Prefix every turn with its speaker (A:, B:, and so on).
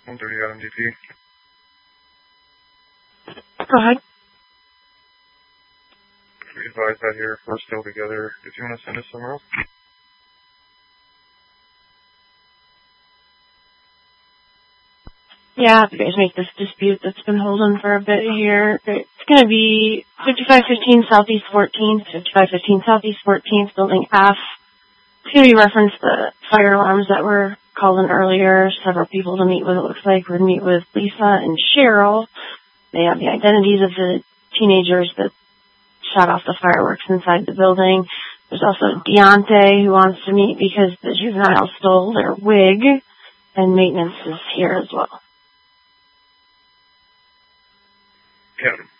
A: 130 Adam DP.
B: Go ahead.
A: We advise that here. We're still together. If you want to send us somewhere else.
B: Yeah, if you guys make this dispute that's been holding for a bit here, it's going to be 5515 Southeast 14th, 5515 Southeast 14th, Building F. It's going to be referenced the fire alarms that were called in earlier. Several people to meet with, it looks like. We're going to meet with Lisa and Cheryl. They have the identities of the teenagers that shot off the fireworks inside the building. There's also Deontay who wants to meet because the juvenile stole their wig, and maintenance is here as well.
A: Captain.